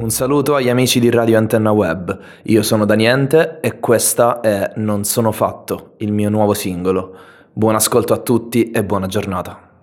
Un saluto agli amici di Radio Antenna Web, io sono Daniente e questa è Non sono fatto, il mio nuovo singolo. Buon ascolto a tutti e buona giornata.